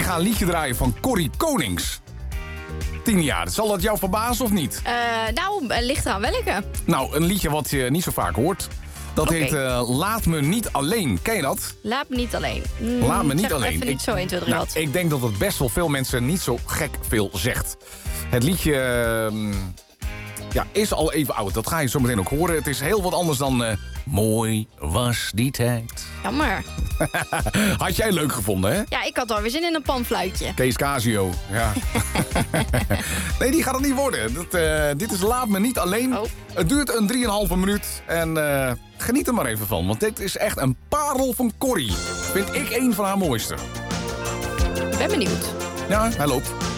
ga een liedje draaien van Corrie Konings. 10 jaar. Zal dat jou verbazen of niet? Ligt eraan welke. Nou, een liedje wat je niet zo vaak hoort. Dat heet Laat me niet alleen. Ken je dat? Laat me niet alleen. Laat me niet zeg alleen. Even niet zo 1, 2, 3 wat. Ik denk dat het best wel veel mensen niet zo gek veel zegt. Het liedje is al even oud. Dat ga je zo meteen ook horen. Het is heel wat anders dan mooi was die tijd. Jammer. Had jij leuk gevonden, hè? Ja, ik had alweer zin in een panfluitje. Kees Casio, ja. Nee, die gaat het niet worden. Dit is Laat me niet alleen. Oh. Het duurt een 3,5 minuut. En geniet er maar even van. Want dit is echt een parel van Corrie. Vind ik een van haar mooiste. Ik ben benieuwd. Ja, hij loopt.